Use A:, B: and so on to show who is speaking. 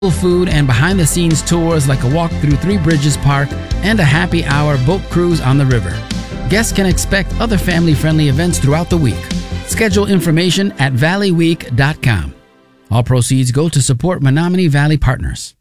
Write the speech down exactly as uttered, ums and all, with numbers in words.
A: food and behind-the-scenes tours like a walk through Three Bridges Park and a happy hour boat cruise on the river. Guests can expect other family-friendly events throughout the week. Schedule information at valley week dot com. All proceeds go to support Menominee Valley Partners.